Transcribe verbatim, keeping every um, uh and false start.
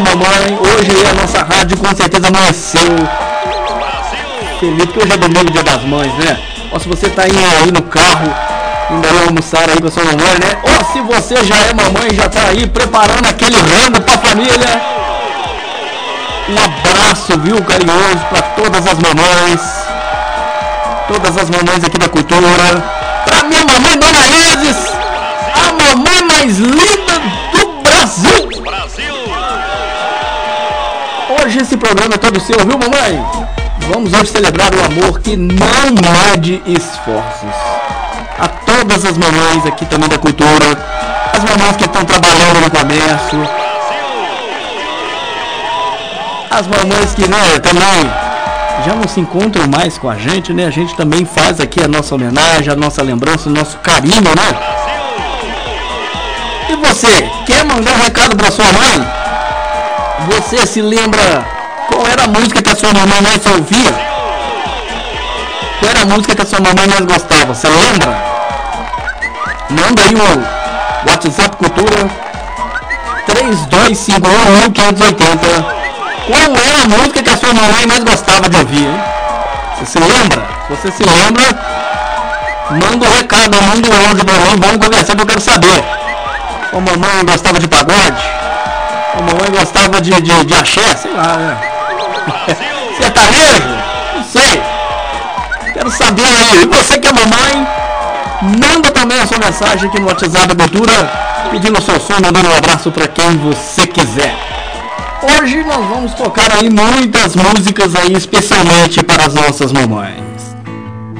mamãe, hoje a nossa rádio com certeza amanheceu feliz, porque hoje é domingo, dia das mães, né? Ou se você tá indo aí no carro, indo aí almoçar aí com a sua mamãe, né? Ou se você já é mamãe e já tá aí preparando aquele rango pra família. Um abraço, viu, carinhoso pra todas as mamães, todas as mamães aqui da cultura. Pra minha mamãe, Dona Isis, a mamãe mais linda do Brasil. Hoje esse programa é todo seu, viu, mamãe? Vamos hoje celebrar o amor que não mede esforços. A todas as mamães aqui também da cultura, as mamães que estão trabalhando no comércio, as mamães que, né, também já não se encontram mais com a gente, né? A gente também faz aqui a nossa homenagem, a nossa lembrança, o nosso carinho, né? E você, quer mandar um recado para sua mãe? Você se lembra qual era a música que a sua mamãe mais ouvia? Qual era a música que a sua mamãe mais gostava? Você lembra? Manda aí o WhatsApp Cultura três dois cinco um um cinco oito zero. Qual era a música que a sua mamãe mais gostava de ouvir, hein? Você se lembra? Se você se lembra, manda um recado, manda um áudio pra mim, vamos conversar que eu quero saber. A mamãe gostava de pagode? A mamãe gostava de, de, de axé? Sei lá, né? Sertanejo? Não sei. Quero saber aí. E você que é mamãe, manda também a sua mensagem aqui no WhatsApp da Cultura, pedindo o seu som, mandando um abraço pra quem você quiser. Hoje nós vamos tocar aí muitas músicas aí, especialmente para as nossas mamães.